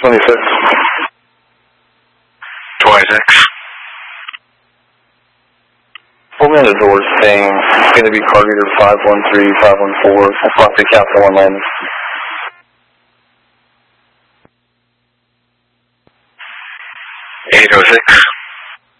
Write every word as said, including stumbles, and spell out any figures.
twenty-six. twenty-six. Pull me on the doors saying it's going to be car reader five one three, five one four. That's Lockheed Captain one landing. eight oh six.